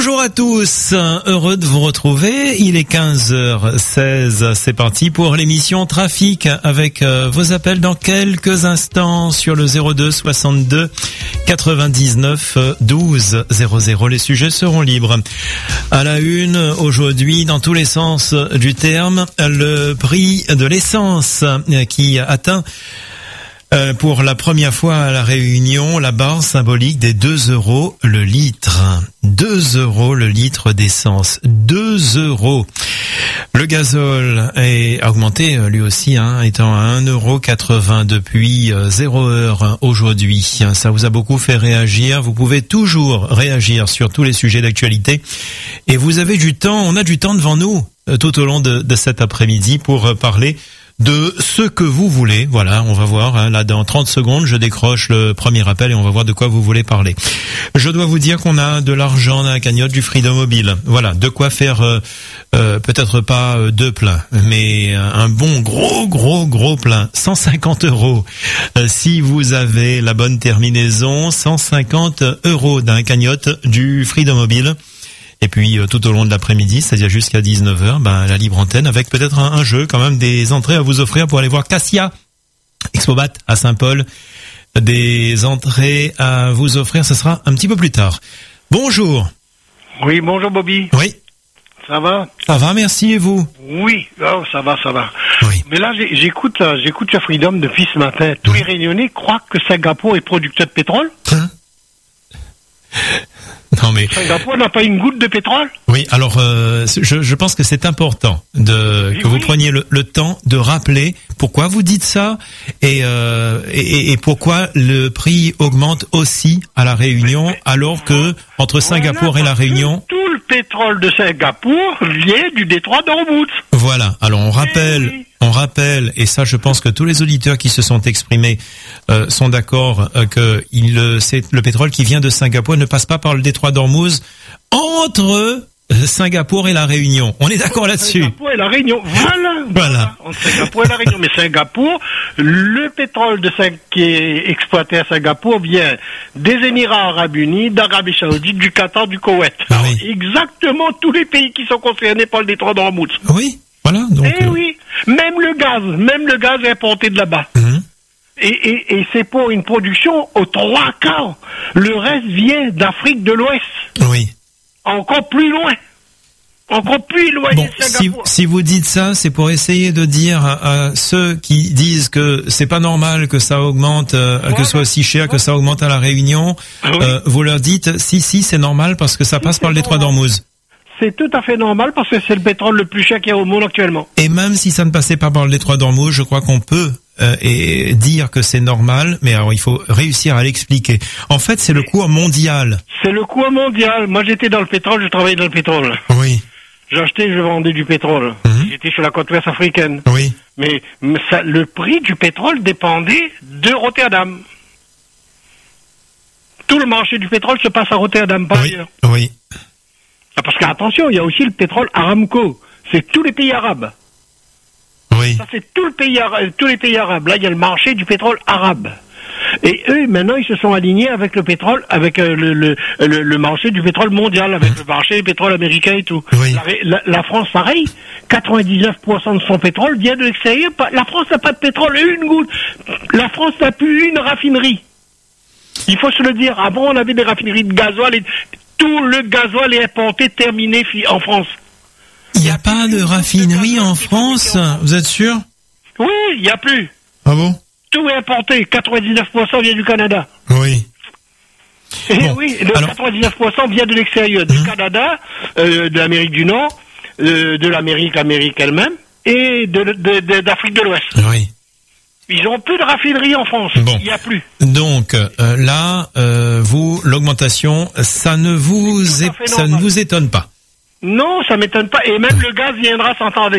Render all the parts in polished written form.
Bonjour à tous, heureux de vous retrouver. Il est 15h16, c'est parti pour l'émission Trafic avec vos appels dans quelques instants sur le 02 62 99 12 00. Les sujets seront libres. À la une, aujourd'hui, dans tous les sens du terme, le prix de l'essence qui atteint pour la première fois à La Réunion, la barre symbolique des 2 € le litre. 2 € le litre d'essence. 2 €. Le gazole a augmenté lui aussi, étant à 1,80 € depuis 0 heure aujourd'hui. Ça vous a beaucoup fait réagir. Vous pouvez toujours réagir sur tous les sujets d'actualité. Et vous avez du temps, on a du temps devant nous tout au long de cet après-midi pour parler de ce que vous voulez. Voilà, on va voir, là dans 30 secondes, je décroche le premier appel et on va voir de quoi vous voulez parler. Je dois vous dire qu'on a de l'argent dans la cagnotte du Freedom Mobile. Voilà, de quoi faire peut-être pas 2 pleins, mais un bon gros plein, 150 €. Si vous avez la bonne terminaison, 150 € dans la cagnotte du Freedom Mobile. Et puis tout au long de l'après-midi, c'est-à-dire jusqu'à 19h, la libre antenne avec peut-être un jeu, quand même des entrées à vous offrir pour aller voir Cassia Expobat à Saint-Paul. Des entrées à vous offrir, ce sera un petit peu plus tard. Bonjour. Oui, bonjour Bobby. Oui. Ça va? Ça va, merci, et vous? Oui, ça va. Oui. Mais là, j'écoute le Freedom depuis ce matin. Tous les Réunionnais croient que Singapour est producteur de pétrole. Non mais Singapour n'a pas une goutte de pétrole. Oui, alors je pense que c'est important que vous preniez le temps de rappeler pourquoi vous dites ça et pourquoi le prix augmente aussi à La Réunion alors que entre Singapour et La Réunion tout le pétrole de Singapour vient du détroit d'Ormuz. Voilà. Alors on rappelle, et ça je pense que tous les auditeurs qui se sont exprimés sont d'accord que le pétrole qui vient de Singapour ne passe pas par le détroit d'Ormuz entre Singapour et La Réunion. On est d'accord là-dessus. Singapour et La Réunion. Voilà. Entre Singapour et La Réunion. Mais Singapour, le pétrole qui est exploité à Singapour vient des Émirats Arabes Unis, d'Arabie Saoudite, du Qatar, du Koweït. Oui. Exactement tous les pays qui sont concernés par le détroit d'Ormuz. Oui. Voilà. Donc, oui. Même le gaz est importé de là-bas. Et c'est pour une production aux 3 quarts. Le reste vient d'Afrique de l'Ouest. Oui. Encore plus loin. Bon, si vous dites ça, c'est pour essayer de dire à ceux qui disent que c'est pas normal que ça augmente, que ce soit aussi cher, que ça augmente à La Réunion. Vous leur dites si c'est normal parce que ça passe par le détroit d'Ormuz. C'est tout à fait normal parce que c'est le pétrole le plus cher qu'il y a au monde actuellement. Et même si ça ne passait pas par le détroit d'Ormuz, je crois qu'on peut dire que c'est normal, mais alors il faut réussir à l'expliquer. En fait, c'est le cours mondial. C'est le cours mondial. Moi, j'étais dans le pétrole, je travaillais dans le pétrole. Oui. J'achetais, je vendais du pétrole. J'étais sur la côte ouest africaine. Oui. Mais le prix du pétrole dépendait de Rotterdam. Tout le marché du pétrole se passe à Rotterdam, pas ailleurs. Oui. Parce qu'attention, il y a aussi le pétrole Aramco. C'est tous les pays arabes. Oui. Ça, c'est tous les pays arabes. Là, il y a le marché du pétrole arabe. Et eux, maintenant, ils se sont alignés avec le pétrole, avec le marché du pétrole mondial, avec le marché du pétrole américain et tout. Oui. La France, pareil, 99% de son pétrole vient de l'extérieur. La France n'a pas de pétrole, une goutte. La France n'a plus une raffinerie. Il faut se le dire. Avant, on avait des raffineries de gasoil et tout le gasoil est importé, terminé en France. Il n'y a pas de raffinerie en France, vous êtes sûr? Oui, il n'y a plus. Ah bon? Tout est importé, 99% vient du Canada. Oui. Bon, oui, 99% vient de l'extérieur, du Canada, de l'Amérique du Nord, de l'Amérique elle-même, et d'Afrique de l'Ouest. Oui. Ils n'ont plus de raffinerie en France. Bon. Il n'y a plus. Donc là, l'augmentation, ça ne vous étonne pas? Non, ça m'étonne pas. Et même le gaz viendra s'entendre.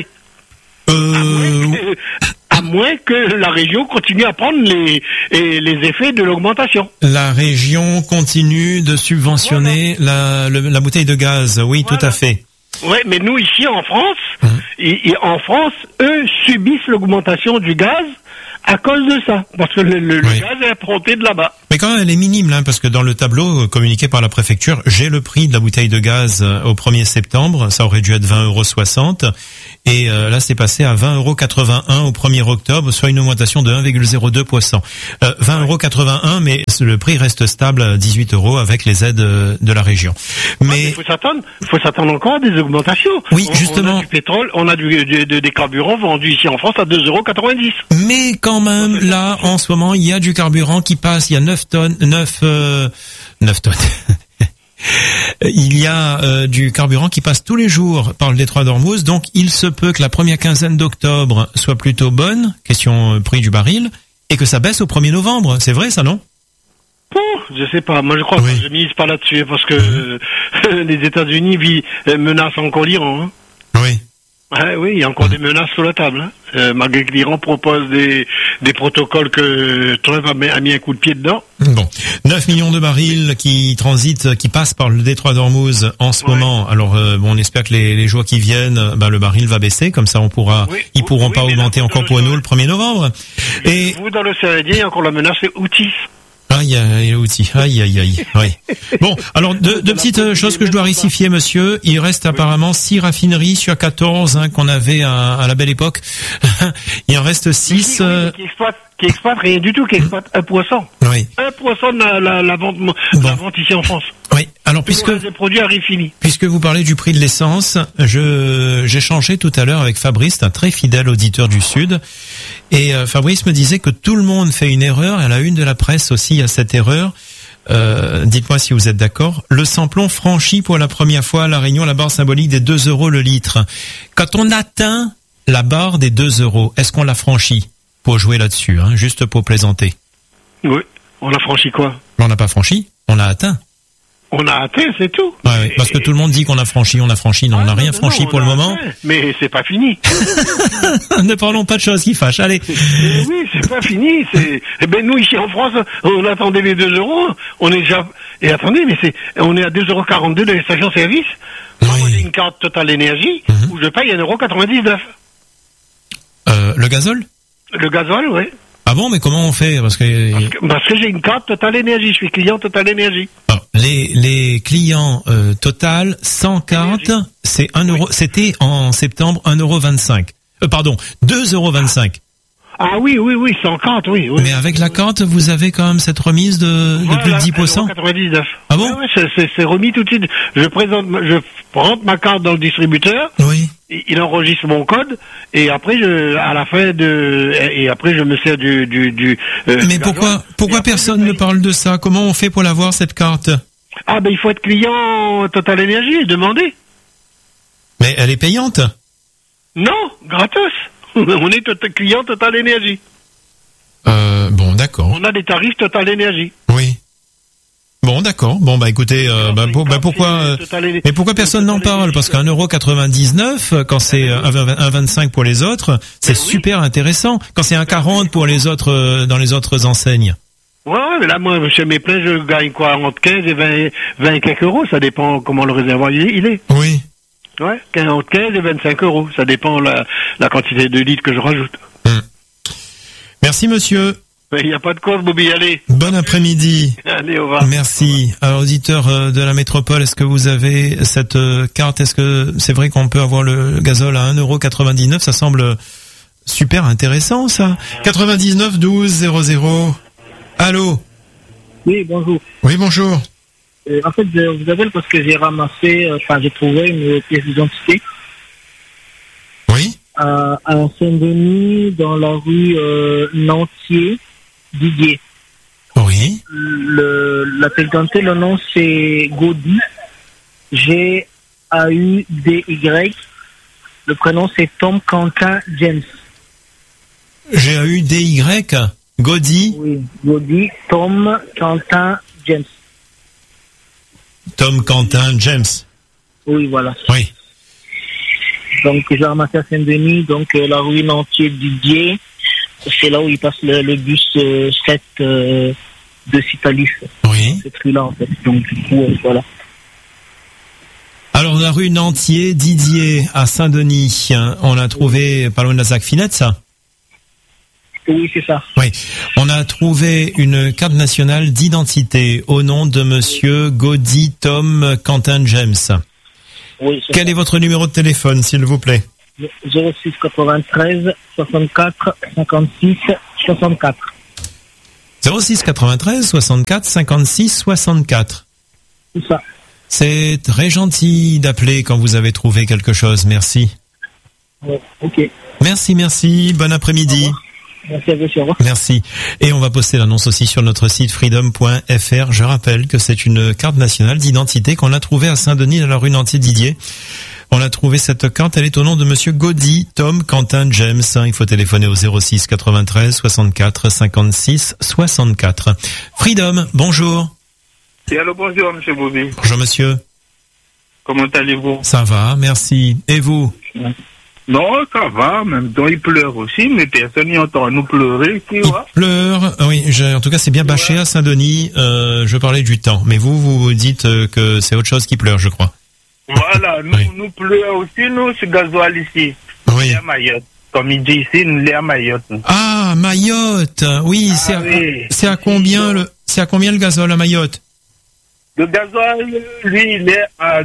À moins que la région continue à prendre les effets de l'augmentation. La région continue de subventionner la bouteille de gaz, oui, tout à fait. Oui, mais nous ici en France, eux subissent l'augmentation du gaz à cause de ça, parce que le gaz est importé de là-bas. Mais Mais quand même, elle est minime, là, parce que dans le tableau communiqué par la préfecture, j'ai le prix de la bouteille de gaz au 1er septembre. Ça aurait dû être 20,60 €. Et là, c'est passé à 20,81 € au 1er octobre, soit une augmentation de 1,02%. 20,81 €, mais le prix reste stable à 18 € avec les aides de la région. Mais il faut s'attendre encore à des augmentations. Oui, justement. On a du pétrole, on a des carburants vendus ici en France à 2,90 €. Mais quand même, là, en ce moment, il y a du carburant qui passe, il y a 9 tonnes. Il y a du carburant qui passe tous les jours par le détroit d'Ormuz, donc il se peut que la première quinzaine d'octobre soit plutôt bonne, question prix du baril, et que ça baisse au 1er novembre. C'est vrai ça, non? Je sais pas, moi je crois que je mise pas là-dessus, parce que les États-Unis menacent encore l'Iran. Hein. Oui. Oui, il y a encore des menaces sur la table. Hein. Malgré que l'Iran propose des protocoles que Trump a mis un coup de pied dedans. Bon, 9 millions de barils qui transitent, qui passent par le détroit d'Ormuz en ce moment. Alors, on espère que les jours qui viennent, le baril va baisser, comme ça ils pourront pas augmenter encore pour nous le 1er novembre. Et vous, dans l'océan Indien, il y a encore la menace Houthis. Aïe, aïe. Oui. Bon, alors deux petites choses que je dois rectifier, monsieur. Il reste apparemment 6 raffineries sur 14 qu'on avait à la belle époque. Il en reste 6. Qui exploitent rien du tout, qui exploitent 1%. Oui. 1% de la vente ici en France. Oui. Alors des produits arrivent finis. Puisque vous parlez du prix de l'essence, j'ai changé tout à l'heure avec Fabrice, un très fidèle auditeur du Sud, et Fabrice me disait que tout le monde fait une erreur. À la une de la presse aussi, il y a cette erreur. Dites-moi si vous êtes d'accord. Le samplon franchit pour la première fois à La Réunion la barre symbolique des 2 € le litre. Quand on atteint la barre des 2 €, est-ce qu'on l'a franchi? Pour jouer là-dessus, juste pour plaisanter. Oui. On a franchi quoi? On n'a pas franchi, on l'a atteint. On a atteint, c'est tout. Ouais, parce que tout le monde dit qu'on a franchi. Non, on n'a rien franchi pour le moment. Atteint, mais c'est pas fini. Ne parlons pas de choses qui fâchent. Allez. Oui, c'est pas fini. Nous ici en France, on attendait les 2 €. On est déjà. Et attendez, on est à 2,42 € de les stations-service. Oui. Moi, j'ai une carte Total Énergie où je paye 1,99 €. Le gazole? Le gazole, oui. Ah bon, mais comment on fait? Parce que j'ai une carte Total Énergie, je suis client Total Énergie. Les clients Total sans carte, c'est 1 €. C'était en septembre 1,25 €. Pardon, 2,25 €. Ah oui, sans carte, oui. Mais avec la carte, vous avez quand même cette remise de plus de 10%. 1,99 €. Ah bon? Oui, c'est remis tout de suite. Je rentre ma carte dans le distributeur. Oui. Il enregistre mon code et après je me sers du mais pourquoi personne ne parle de ça? Comment on fait pour l'avoir, cette carte? Il faut être client Total Énergie et demander. Mais elle est payante? Non, gratos. On est client Total Énergie. Bon, d'accord. On a des tarifs Total Énergie. Oui. Bon, d'accord. Bon, écoutez, pourquoi personne n'en parle? Parce qu'à 1,99 €, quand c'est 1,25 € pour les autres, c'est super intéressant. Quand c'est 1,40 € pour les autres, dans les autres enseignes. Ouais, mais là, moi, chez mes pleins, je gagne quoi? Entre 15 et 20 et quelques euros. Ça dépend comment le réservoir il est. Oui. Ouais, entre 15 et 25 €. Ça dépend la quantité de litres que je rajoute. Merci, monsieur. Il n'y a pas de cause, Bobby, allez. Bon après-midi. Allez, au revoir. Merci. Alors, auditeur de la métropole, est-ce que vous avez cette carte? Est-ce que c'est vrai qu'on peut avoir le gazole à 1,99 €? Ça semble super intéressant, ça. 99 12 00. Allô? Oui, bonjour. Oui, bonjour. En fait, je vous appelle parce que j'ai j'ai trouvé une pièce d'identité. Oui. À Saint-Denis, dans la rue Nantier, Didier. Oui. La pièce d'identité, le nom c'est Gaudy. G-A-U-D-Y. Le prénom c'est Tom Quentin James. G-A-U-D-Y. Gaudy. Oui, Gaudy, Tom Quentin James. Tom Quentin James. Oui, voilà. Oui. Donc, j'ai ramassé à Saint-Denis, donc la rue Nantier Didier. C'est là où il passe le bus 7 de Citalis. Oui. Cette rue-là, en fait. Donc, du coup, voilà. Alors, la rue Nantier Didier à Saint-Denis, on l'a trouvé pas loin de la ZAC Finette, ça? Oui, c'est ça. Oui. On a trouvé une carte nationale d'identité au nom de monsieur Gaudy Tom Quentin James. Oui, c'est Quel est votre numéro de téléphone, s'il vous plaît? 06 93 64 56 64. 06 93 64 56 64. C'est ça. C'est très gentil d'appeler quand vous avez trouvé quelque chose. Merci. Ouais, ok. Merci. Bon après-midi. Merci à vous, au revoir. Merci. Et on va poster l'annonce aussi sur notre site freedom.fr. Je rappelle que c'est une carte nationale d'identité qu'on a trouvée à Saint-Denis dans la rue Nantier-Didier. On a trouvé cette carte, elle est au nom de monsieur Gaudy Tom Quentin James. Il faut téléphoner au 06 93 64 56 64. Freedom, bonjour. Et allô, bonjour, monsieur Bobby. Bonjour monsieur. Comment allez-vous? Ça va, merci. Et vous? Non, ça va, même temps il pleure aussi, mais personne n'y entend nous pleurer, tu vois. Il pleure, oui, en tout cas c'est bien bâché à Saint-Denis, je parlais du temps. Mais vous dites que c'est autre chose qui pleure, je crois. Voilà, Oui. nous pleure aussi, nous, c'est gasoil ici. Oui. C'est à Mayotte. Comme il dit ici, nous, l'est à Mayotte. Nous. Ah, Mayotte, oui, oui. c'est à combien le gazole à Mayotte? Le gasoil, lui, il est à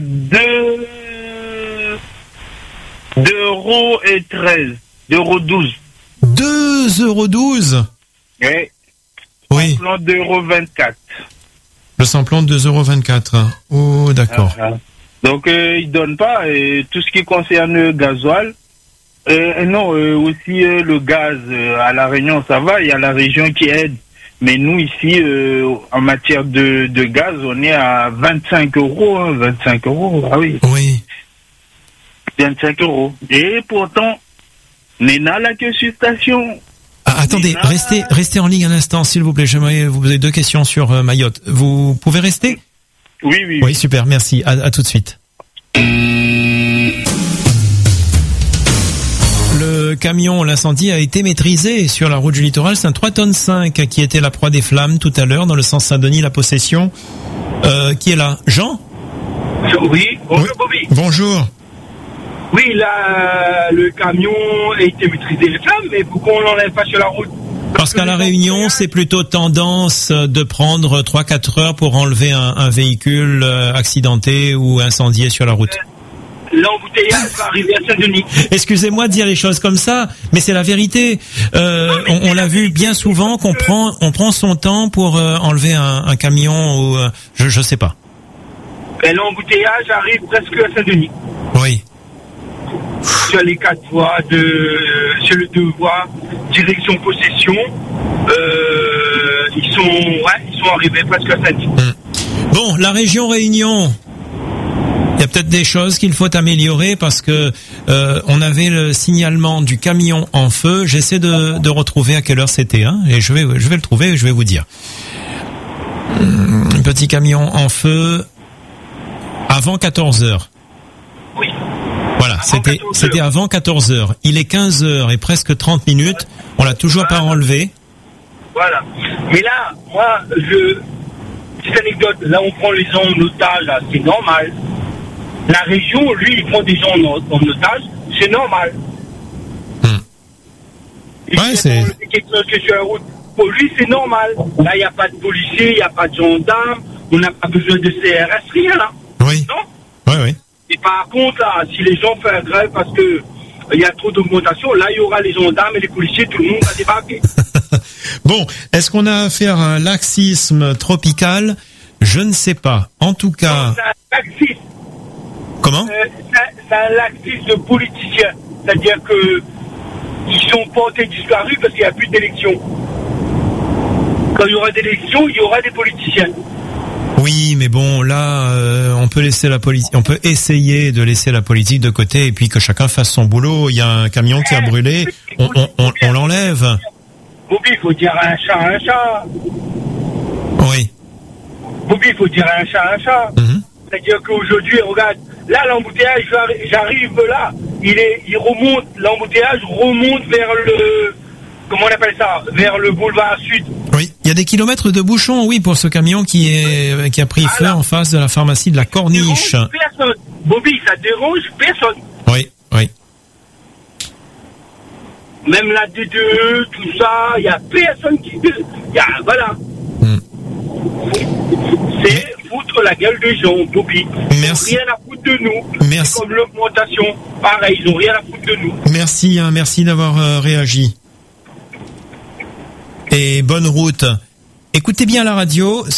2,13 €, 2,12 €. Oui. Oui. Plan 2,24 €. Le samplon de 2,24 €. Oh, d'accord. Donc, il donne pas tout ce qui concerne le gasoil. Aussi le gaz à La Réunion, ça va. Il y a la région qui aide. Mais nous, ici, en matière de gaz, on est à 25 €. 25 €, ah oui. Oui. 25 €. Et pourtant, on est là la que sur station. Ah, attendez, restez en ligne un instant, s'il vous plaît. J'aimerais vous poser 2 questions sur Mayotte. Vous pouvez rester? Oui. Oui, super, merci. À tout de suite. Le camion, l'incendie a été maîtrisé sur la route du littoral. C'est un 3,5 tonnes qui était la proie des flammes tout à l'heure dans le sens Saint-Denis, la possession. Qui est là? Jean? Oui, bonjour Oui. Bobby. Bonjour. Oui, là, le camion a été maîtrisé les flammes, mais pourquoi on l'enlève pas sur la route? Parce qu'à La Réunion, c'est plutôt tendance de prendre 3-4 heures pour enlever un véhicule accidenté ou incendié sur la route. L'embouteillage va arriver à Saint-Denis. Excusez-moi de dire les choses comme ça, mais c'est la vérité. On l'a vu bien souvent qu'on prend son temps pour enlever un camion ou je sais pas. Et l'embouteillage arrive presque à Saint-Denis. Oui. Sur les 4 voies sur le 2 voies, direction possession, ils sont arrivés presque à Saint-Denis. Bon, la région Réunion. Il y a peut-être des choses qu'il faut améliorer parce que on avait le signalement du camion en feu. J'essaie de retrouver à quelle heure c'était, hein, et je vais le trouver et je vais vous dire. Un petit camion en feu avant 14 heures. Oui. Voilà, c'était avant 14 heures. Il est 15 heures et presque 30 minutes. On l'a toujours pas enlevé. Voilà. Mais là, moi, petite anecdote, là on prend les gens en otage, là, c'est normal. La région, lui, il prend des gens en otage, c'est normal. Ouais, c'est... Quelque chose que sur la route, pour lui, c'est normal. Là, il n'y a pas de policiers, il n'y a pas de gendarmes, on n'a pas besoin de CRS, rien là. Oui. Non? Oui. Et par contre, là, si les gens font grève parce que il y a trop d'augmentation, là, il y aura les gendarmes et les policiers, tout le monde va débarquer. Bon, est-ce qu'on a affaire à un laxisme tropical? Je ne sais pas. En tout cas... C'est un laxisme. Comment? C'est un laxisme de politiciens. C'est-à-dire que ils sont portés disparus parce qu'il n'y a plus d'élections. Quand il y aura des élections, il y aura des politiciens. Oui, mais bon, là, on peut essayer de laisser la politique de côté et puis que chacun fasse son boulot. Il y a un camion qui a brûlé, on l'enlève. Bobby, il faut dire un chat un chat. Oui. Bobby, il faut dire un chat un chat. C'est-à-dire qu'aujourd'hui, regarde, là, l'embouteillage, j'arrive là, l'embouteillage remonte vers le, comment on appelle ça, vers le boulevard sud. Oui, il y a des kilomètres de bouchons, oui, pour ce camion qui a pris feu en face de la pharmacie de la Corniche. Ça dérange personne. Bobby, ça dérange personne. Oui. Même la D2E, tout ça, il n'y a personne qui... Voilà. C'est foutre la gueule des gens, Bobby. Merci. Ils n'ont rien à foutre de nous. Merci. C'est comme l'augmentation, pareil, ils n'ont rien à foutre de nous. Merci, merci d'avoir réagi. Et bonne route. Écoutez bien la radio.